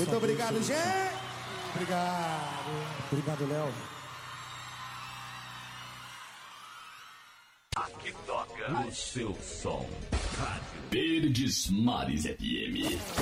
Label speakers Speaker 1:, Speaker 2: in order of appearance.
Speaker 1: Muito obrigado, gente. Obrigado.
Speaker 2: Obrigado, Léo.
Speaker 3: Aqui toca o seu som. Rádio Verdes Mares FM.